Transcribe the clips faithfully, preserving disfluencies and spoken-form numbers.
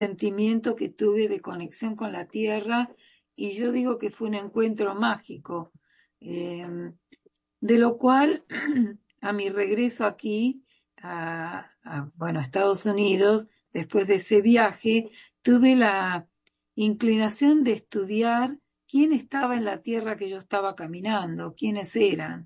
sentimiento que tuve de conexión con la tierra y yo digo que fue un encuentro mágico, eh, de lo cual a mi regreso aquí, a, a, bueno, a Estados Unidos, después de ese viaje, tuve la inclinación de estudiar quién estaba en la tierra que yo estaba caminando, quiénes eran.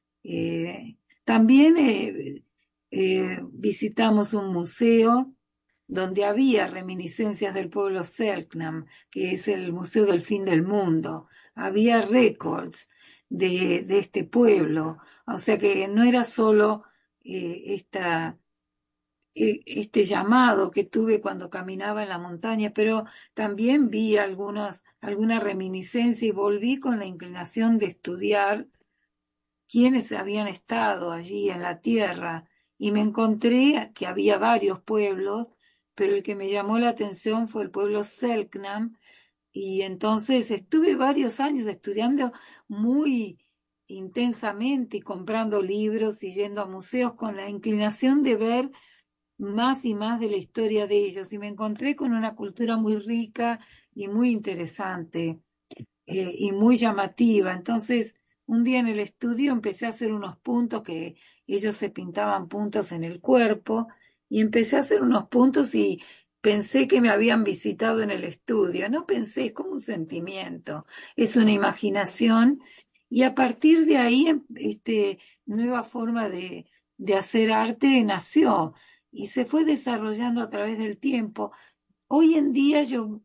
Eh, también eh, eh, visitamos un museo donde había reminiscencias del pueblo Selknam, que es el Museo del Fin del Mundo. Había récords de, de este pueblo, o sea que no era solo eh, esta, eh, este llamado que tuve cuando caminaba en la montaña, pero también vi algunos, alguna reminiscencia y volví con la inclinación de estudiar quiénes habían estado allí en la tierra y me encontré que había varios pueblos, pero el que me llamó la atención fue el pueblo Selknam y entonces estuve varios años estudiando muy intensamente y comprando libros y yendo a museos con la inclinación de ver más y más de la historia de ellos y me encontré con una cultura muy rica y muy interesante eh, y muy llamativa. Entonces, un día en el estudio empecé a hacer unos puntos que ellos se pintaban puntos en el cuerpo y empecé a hacer unos puntos y pensé que me habían visitado en el estudio. No pensé, es como un sentimiento, es una imaginación y a partir de ahí, em- este, nueva forma de, de hacer arte nació y se fue desarrollando a través del tiempo. Hoy en día yo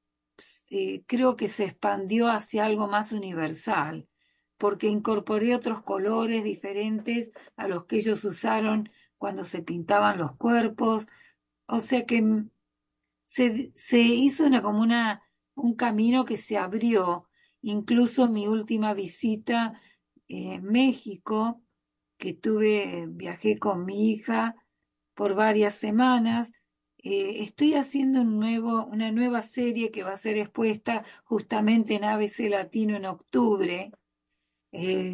eh, creo que se expandió hacia algo más universal, porque incorporé otros colores diferentes a los que ellos usaron cuando se pintaban los cuerpos. O sea que mm, se, se hizo una, como una, un camino que se abrió. Incluso mi última visita eh, en México, que tuve, viajé con mi hija por varias semanas. Eh, estoy haciendo un nuevo, una nueva serie que va a ser expuesta justamente en A B C Latino en octubre. eh,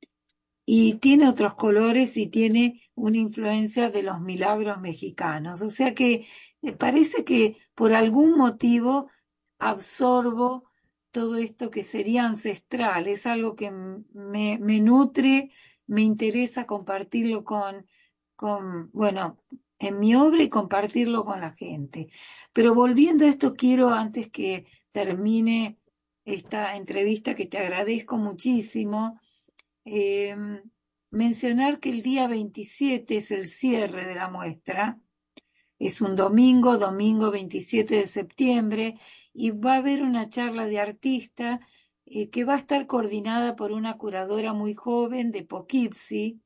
y tiene otros colores y tiene una influencia de los milagros mexicanos. O sea que me parece que por algún motivo absorbo todo esto que sería ancestral. Es algo que m- me, me nutre, me interesa compartirlo con, con, bueno, en mi obra y compartirlo con la gente. Pero volviendo a esto, quiero, antes que termine esta entrevista, que te agradezco muchísimo, eh, mencionar que el día veintisiete es el cierre de la muestra, es un domingo, domingo veintisiete de septiembre, y va a haber una charla de artista eh, que va a estar coordinada por una curadora muy joven de Poughkeepsie,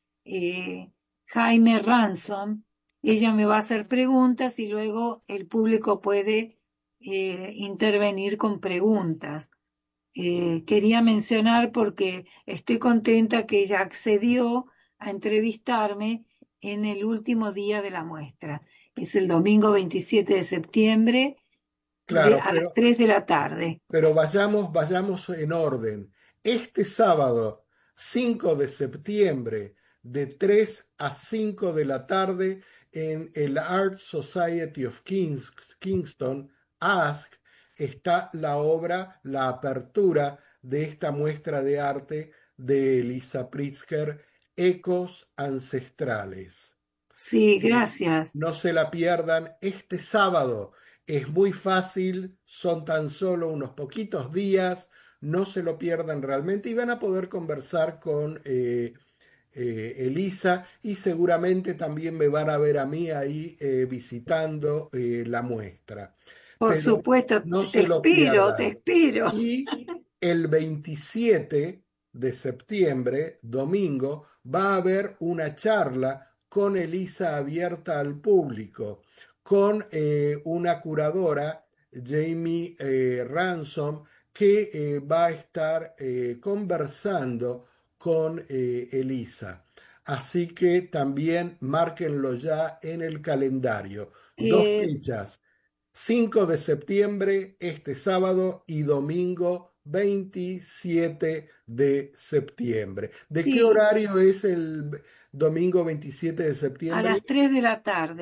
eh, Jaime Ransom. Ella me va a hacer preguntas y luego el público puede eh, intervenir con preguntas. Eh, quería mencionar porque estoy contenta que ella accedió a entrevistarme en el último día de la muestra. Es el domingo veintisiete de septiembre de, Claro, a las pero tres de la tarde. Pero vayamos, vayamos en orden. Este sábado, cinco de septiembre, de tres a cinco de la tarde, en el Art Society of Kings- Kingston, Ask, está la obra, la apertura de esta muestra de arte de Elisa Pritzker, Ecos Ancestrales. Sí, Eh, gracias. no se la pierdan este sábado. Es muy fácil, son tan solo unos poquitos días, no se lo pierdan realmente y van a poder conversar con eh, eh, Elisa y seguramente también me van a ver a mí ahí eh, visitando eh, la muestra. Por Pero supuesto, no te se lo espero, te pierdan. espero. Y el veintisiete de septiembre, domingo, va a haber una charla con Elisa abierta al público, con eh, una curadora, Jamie eh, Ransom, que eh, va a estar eh, conversando con eh, Elisa. Así que también márquenlo ya en el calendario. Dos Eh, fechas, cinco de septiembre, este sábado, y domingo veintisiete de septiembre. ¿De qué sí, horario es el domingo veintisiete de a septiembre? las tres de la tarde.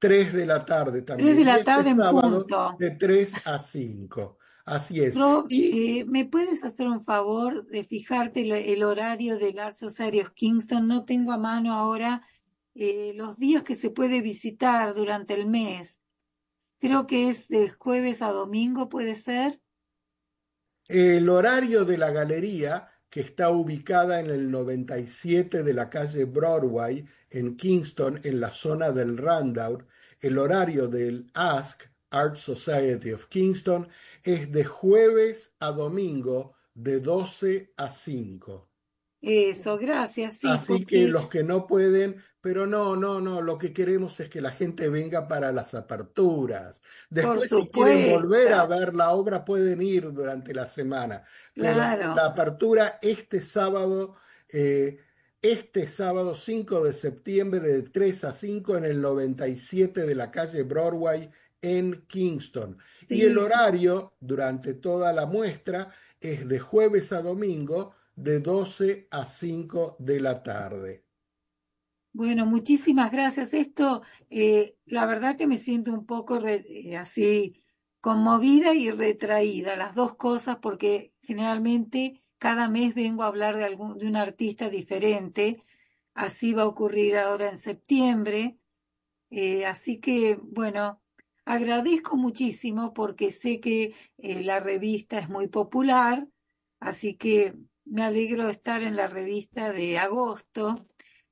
tres de la tarde Tres de también. Y la este tarde en sábado punto. de tres a cinco. Así es. Ro, Y eh, ¿me puedes hacer un favor de fijarte el, el horario del Art Society of Kingston? No tengo a mano ahora eh, los días que se puede visitar durante el mes. Creo que es de jueves a domingo, ¿puede ser? el horario de la galería, que está ubicada en el noventa y siete de la calle Broadway, en Kingston, en la zona del Randour, el horario del Ask Art Society of Kingston es de jueves a domingo de doce a cinco. Eso, gracias, sí, Así que porque, los que no pueden, pero no, no, no, lo que queremos es que la gente venga para las aperturas. por Después, si quieren volver a supuesto, ver la obra, pueden ir durante la semana. Pero la claro. apertura este sábado, eh, este sábado cinco de septiembre de tres a cinco en el noventa y siete de la calle Broadway en Kingston. Y el Sí, sí. horario durante toda la muestra es de jueves a domingo de doce a cinco de la tarde. Bueno, muchísimas gracias. Esto, eh, la verdad que me siento un poco re- eh, así conmovida y retraída, las dos cosas, porque generalmente cada mes vengo a hablar de algún, de un artista diferente. Así va a ocurrir ahora en septiembre. Eh, así que, bueno, agradezco muchísimo porque sé que eh, la revista es muy popular, así que me alegro de estar en la revista de agosto.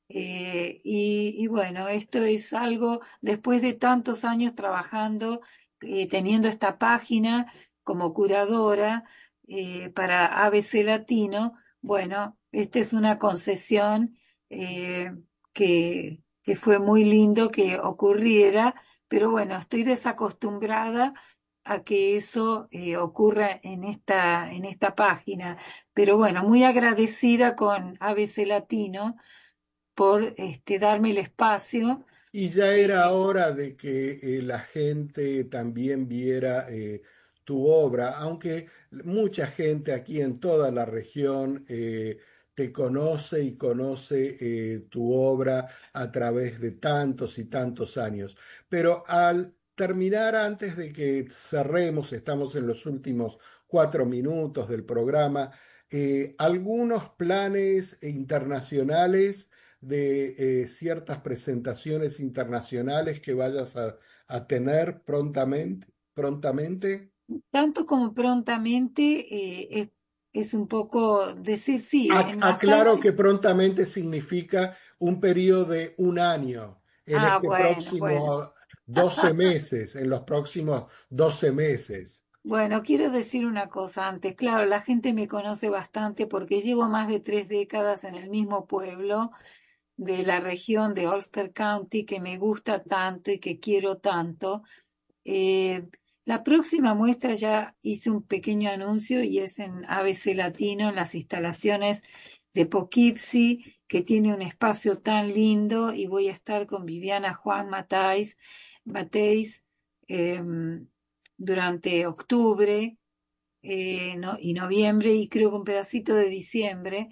Eh, y, y bueno, esto es algo, después de tantos años trabajando, eh, teniendo esta página como curadora eh, para A B C Latino, bueno, esta es una concesión eh, que, que fue muy lindo que ocurriera, pero bueno, estoy desacostumbrada a que eso eh, ocurra en esta, en esta página. Pero bueno, muy agradecida con A B C Latino por este, darme el espacio. Y ya era Eh, hora de que eh, la gente también viera eh, tu obra, aunque mucha gente aquí en toda la región eh, te conoce y conoce eh, tu obra a través de tantos y tantos años. Pero al terminar, antes de que cerremos, estamos en los últimos cuatro minutos del programa, eh, algunos planes internacionales de eh, ciertas presentaciones internacionales que vayas a, a tener prontamente, prontamente. Tanto como prontamente eh, es, es un poco decir sí, Ac- en las Aclaro artes. que prontamente significa un periodo de un año, en Ah, este bueno, bueno. próximo doce meses, en los próximos doce meses. Bueno, quiero decir una cosa antes. Claro, la gente me conoce bastante porque llevo más de tres décadas en el mismo pueblo de la región de Ulster County que me gusta tanto y que quiero tanto. Eh, la próxima muestra ya hice un pequeño anuncio y es en A B C Latino, en las instalaciones de Poughkeepsie, que tiene un espacio tan lindo y voy a estar con Viviana Juan Matáis, Matéis em, durante octubre eh, no- y noviembre y creo que un pedacito de diciembre.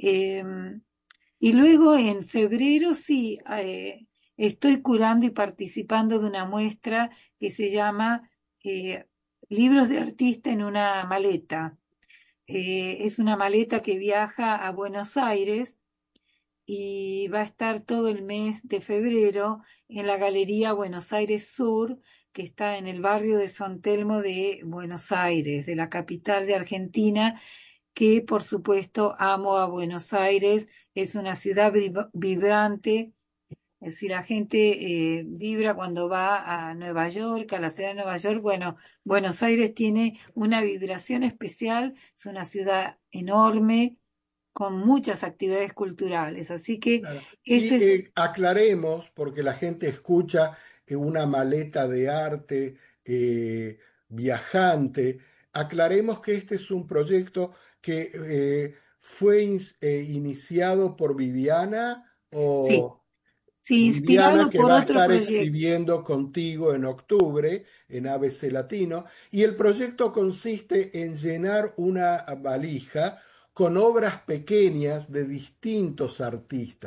Em, y luego en febrero sí, eh, estoy curando y participando de una muestra que se llama eh, Libros de artista en una maleta. Eh, es una maleta que viaja a Buenos Aires y va a estar todo el mes de febrero en la Galería Buenos Aires Sur, que está en el barrio de San Telmo de Buenos Aires, de la capital de Argentina, que por supuesto amo a Buenos Aires, es una ciudad vib- vibrante, es decir, la gente eh, vibra cuando va a Nueva York, a la ciudad de Nueva York. Bueno, Buenos Aires tiene una vibración especial, es una ciudad enorme, con muchas actividades culturales, así que Claro. ese Y es, eh, aclaremos, porque la gente escucha eh, una maleta de arte eh, viajante, aclaremos que este es un proyecto que eh, fue ins- eh, iniciado por Viviana sí, o sí, Viviana inspirado que por va a otro estar proyecto. exhibiendo contigo en octubre en A B C Latino. Y el proyecto consiste en llenar una valija con obras pequeñas de distintos artistas,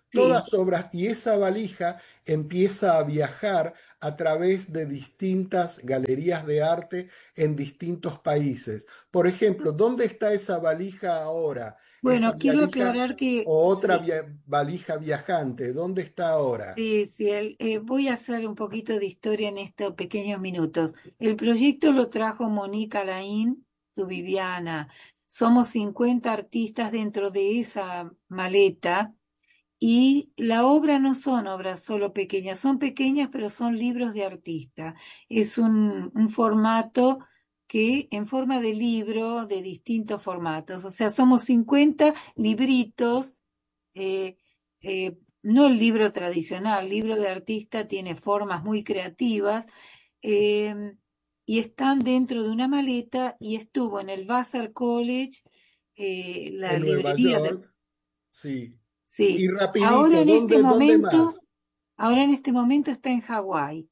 Sí. todas obras, y esa valija empieza a viajar a través de distintas galerías de arte en distintos países. Por ejemplo, ¿dónde está esa valija ahora? Esa Bueno, quiero valija aclarar que o otra sí, via- valija viajante, ¿dónde está ahora? sí, sí, el- eh, voy a hacer un poquito de historia en estos pequeños minutos. El proyecto lo trajo Mónica Laín, su Viviana. Somos cincuenta artistas dentro de esa maleta. Y la obra no son obras solo pequeñas, son pequeñas, pero son libros de artista. Es un, un formato que en forma de libro de distintos formatos. O sea, somos cincuenta libritos, eh, eh, no el libro tradicional, el libro de artista tiene formas muy creativas, eh, y están dentro de una maleta y estuvo en el Vassar College, eh, la En Nueva librería de... York, sí. Y Sí, ahora rapidito, en este ¿dónde, dónde momento, más? ahora en este momento está en Hawái.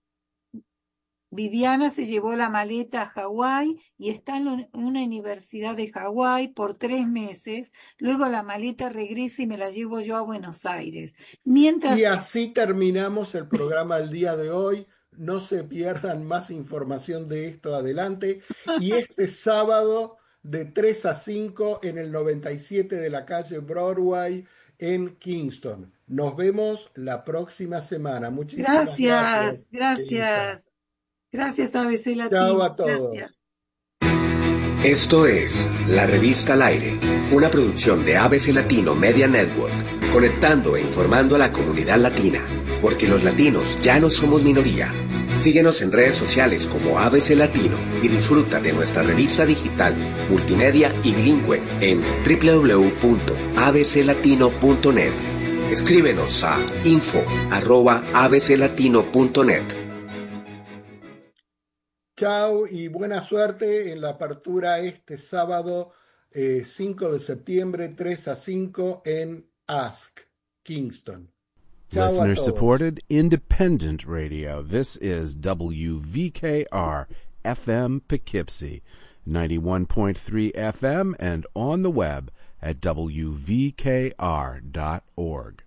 Viviana se llevó la maleta a Hawái y está en la- en una universidad de Hawái por tres meses. Luego la maleta regresa y me la llevo yo a Buenos Aires. Y Mientras, así terminamos el programa el día de hoy. No se pierdan más información de esto adelante. Y este sábado de tres a cinco en el noventa y siete de la calle Broadway en Kingston. Nos vemos la próxima semana. Muchísimas gracias, gracias, Elisa. gracias, gracias A B C Chao Latino, a todos. gracias. Esto es La Revista al Aire, una producción de A B C Latino Media Network, conectando e informando a la comunidad latina, porque los latinos ya no somos minoría. Síguenos en redes sociales como A B C Latino y disfruta de nuestra revista digital, multimedia y bilingüe en doble u doble u doble u punto a b c latino punto net. Escríbenos a info arroba a b c latino punto net. Chao y buena suerte en la apertura este sábado eh, cinco de septiembre, tres a cinco en Ask, Kingston. Chao a Listener todos. supported, independent radio. This is W V K R F M Poughkeepsie, ninety-one point three F M, and on the web at w v k r dot org.